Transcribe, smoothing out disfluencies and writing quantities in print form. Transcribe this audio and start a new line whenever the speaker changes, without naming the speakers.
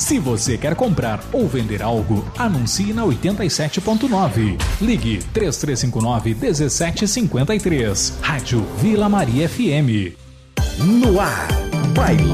Se você quer comprar ou vender algo, anuncie na 87.9. Ligue 3359-1753. Rádio Vila Maria FM.
No ar, Bailão